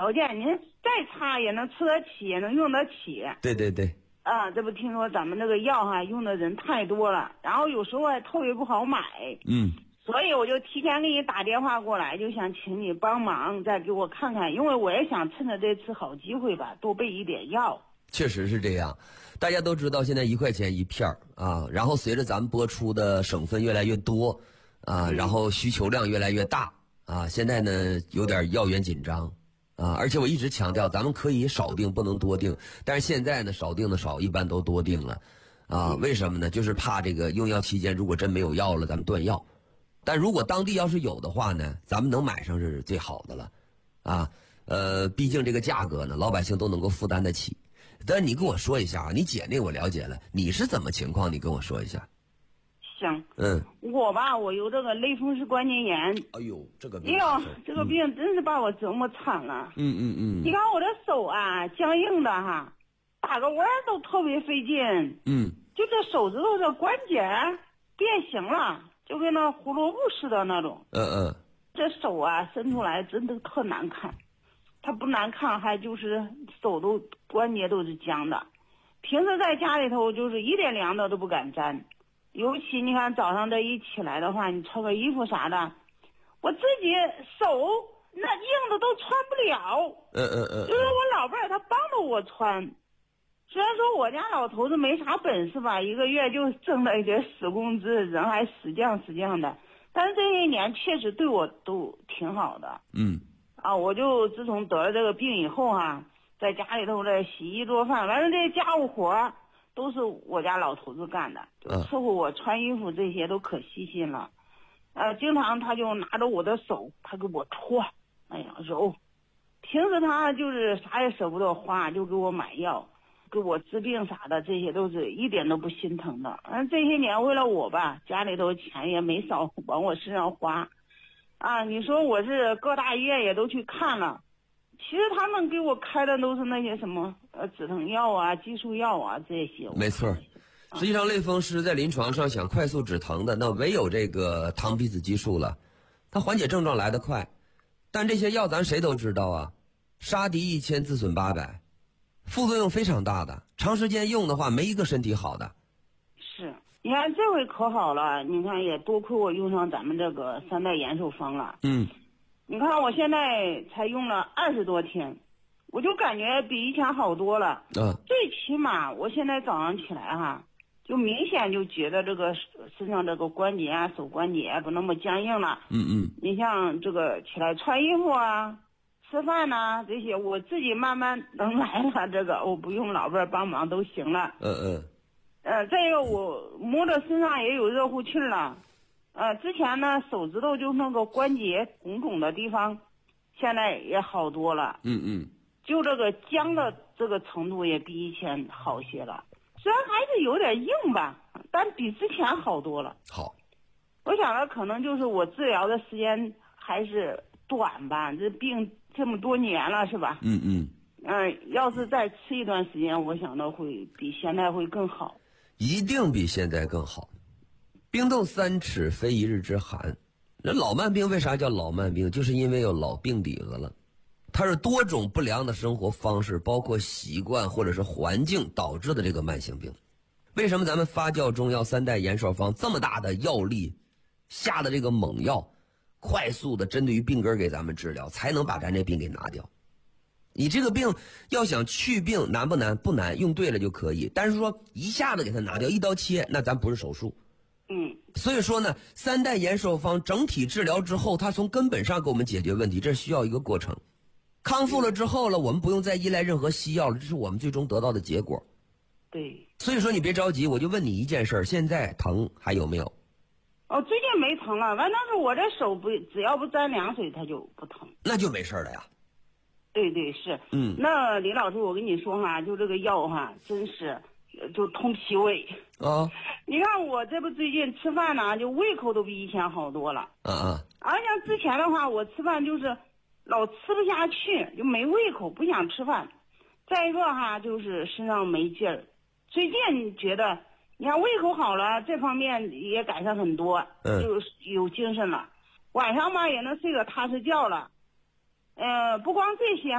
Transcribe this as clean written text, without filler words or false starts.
条件，您再差也能吃得起，也能用得起。 对对对。 这不听说咱们这个药哈用的人太多了，然后有时候还特别不好买。所以我就提前给你打电话过来，就想请你帮忙再给我看看，因为我也想趁着这次好机会吧，多备一点药。 确实是这样，大家都知道现在1块钱一片啊，然后随着咱们播出的省份越来越多啊，然后需求量越来越大啊，现在呢有点药源紧张啊，而且我一直强调咱们可以少订不能多订，但是现在呢少订的少，一般都多订了啊，为什么呢？就是怕这个用药期间如果真没有药了咱们断药，但如果当地要是有的话呢，咱们能买上是最好的了啊，毕竟这个价格呢老百姓都能够负担得起。但你跟我说一下啊，你姐那我了解了，你是怎么情况？你跟我说一下。 行。我吧，我有这个类风湿关节炎。 哎呦，这个病。 这个病真是把我折磨惨了。你看我的手啊，僵硬的哈，打个弯都特别费劲。就这手指头这关节变形了，就跟那胡萝卜似的那种。这手啊伸出来真的特难看。它不难看，还就是手都关节都是僵的，平时在家里头就是一点凉的都不敢沾，尤其你看早上这一起来的话，你穿个衣服啥的，我自己手那硬的都穿不了。就是我老伴儿他帮着我穿，虽然说我家老头子没啥本事吧，一个月就挣了一点死工资，人还死犟的，但是这些年确实对我都挺好的。我就自从得了这个病以后在家里头这洗衣做饭，反正这家务活都是我家老头子干的，就伺候我穿衣服这些都可细心了。经常他就拿着我的手，他给我搓，揉。平时他就是啥也舍不得花，就给我买药，给我治病啥的，这些都是一点都不心疼的。这些年为了我吧，家里头钱也没少往我身上花。你说我是各大医院也都去看了，其实他们给我开的都是那些什么止疼药啊、激素药啊这些。 没错，实际上类风湿在临床上想快速止疼的，那唯有这个糖皮质激素了，它缓解症状来得快，但这些药咱谁都知道啊，杀敌1000自损800，副作用非常大的，长时间用的话没一个身体好的。 是。你看这回可好了，你看也多亏我用上咱们这个3代延寿方了。你看我现在才用了20多天，我就感觉比以前好多了。最起码我现在早上起来就明显就觉得这个身上这个关节啊、手关节不那么僵硬了。你像这个起来穿衣服啊、吃饭呐这些，我自己慢慢能来了，这个我不用老伴帮忙都行了。再一个我摸着身上也有热乎气了。之前呢手指头就那个关节红肿的地方，现在也好多了。就这个僵的这个程度也比以前好些了，虽然还是有点硬吧，但比之前好多了。 好， 我想着可能就是我治疗的时间还是短吧，这病这么多年了是吧？要是再吃一段时间，我想着会比现在会更好。 一定比现在更好。冰冻3尺非一日之寒，那老慢病为啥叫老慢病？就是因为有老病底子了，它是多种不良的生活方式，包括习惯或者是环境导致的这个慢性病。为什么咱们发酵中药3代延寿方这么大的药力下的这个猛药，快速的针对于病根给咱们治疗，才能把咱这病给拿掉。你这个病要想去病难不难？不难，用对了就可以。但是说一下子给它拿掉，一刀切，那咱不是手术。所以说呢，3代延寿方整体治疗之后，它从根本上给我们解决问题，这需要一个过程。康复了之后了，我们不用再依赖任何西药了，这是我们最终得到的结果。 对。 所以说你别着急，我就问你一件事，现在疼还有没有？ 最近没疼了，反正是我这手只要不沾凉水，它就不疼。 那就没事了呀。 对是。那李老师，我跟你说就这个药真是就通脾胃。你看我这不最近吃饭呢，就胃口都比以前好多了。而像之前的话，我吃饭就是老吃不下去，就没胃口，不想吃饭。再一个就是身上没劲儿。最近觉得你看胃口好了，这方面也改善很多，就有精神了，晚上吧也能睡个踏实觉了。不光这些